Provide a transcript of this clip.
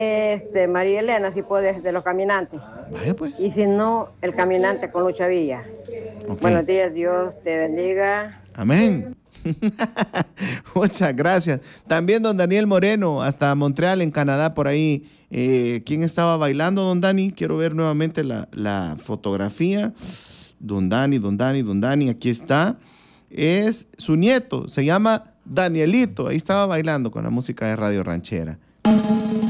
María Elena, si puedes, de los caminantes. Vaya pues. Y si no, el caminante con Lucha Villa. Ok. Buenos días, Dios te bendiga. Amén. Muchas gracias. También don Daniel Moreno, hasta Montreal, en Canadá, por ahí. ¿Quién estaba bailando, don Dani? Quiero ver nuevamente la fotografía. Don Dani, aquí está. Es su nieto, se llama Danielito. Ahí estaba bailando con la música de Radio Ranchera.